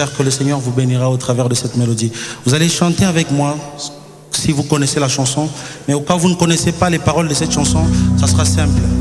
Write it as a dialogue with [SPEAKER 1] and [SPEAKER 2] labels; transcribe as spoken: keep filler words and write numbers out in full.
[SPEAKER 1] j'espère que le Seigneur vous bénira au travers de cette mélodie. Vous allez chanter avec moi, si vous connaissez la chanson, mais au cas où vous ne connaissez pas les paroles de cette chanson, ça sera simple.